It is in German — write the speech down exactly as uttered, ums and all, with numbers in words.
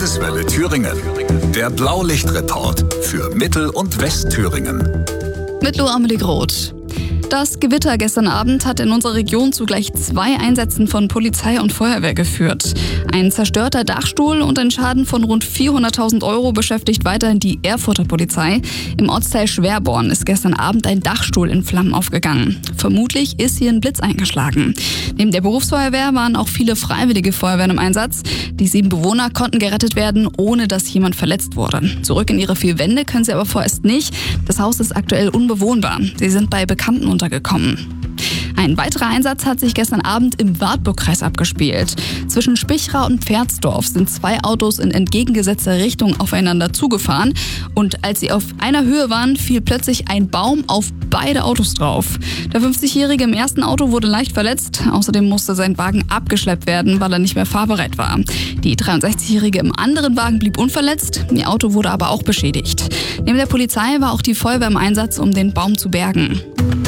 Landeswelle Thüringen. Der Blaulichtreport für Mittel- und Westthüringen. Mit Lo Amelie Groth. Das Gewitter gestern Abend hat in unserer Region zu gleich zwei Einsätzen von Polizei und Feuerwehr geführt. Ein zerstörter Dachstuhl und ein Schaden von rund vierhunderttausend Euro beschäftigt weiterhin die Erfurter Polizei. Im Ortsteil Schwerborn ist gestern Abend ein Dachstuhl in Flammen aufgegangen. Vermutlich ist hier ein Blitz eingeschlagen. Neben der Berufsfeuerwehr waren auch viele freiwillige Feuerwehren im Einsatz. Die sieben Bewohner konnten gerettet werden, ohne dass jemand verletzt wurde. Zurück in ihre vier Wände können sie aber vorerst nicht. Das Haus ist aktuell unbewohnbar. Sie sind bei Bekannten untergekommen. Ein weiterer Einsatz hat sich gestern Abend im Wartburgkreis abgespielt. Zwischen Spichra und Pferdsdorf sind zwei Autos in entgegengesetzter Richtung aufeinander zugefahren. Und als sie auf einer Höhe waren, fiel plötzlich ein Baum auf beide Autos drauf. Der fünfzigjährige im ersten Auto wurde leicht verletzt. Außerdem musste sein Wagen abgeschleppt werden, weil er nicht mehr fahrbereit war. Die dreiundsechzigjährige im anderen Wagen blieb unverletzt. Ihr Auto wurde aber auch beschädigt. Neben der Polizei war auch die Feuerwehr im Einsatz, um den Baum zu bergen.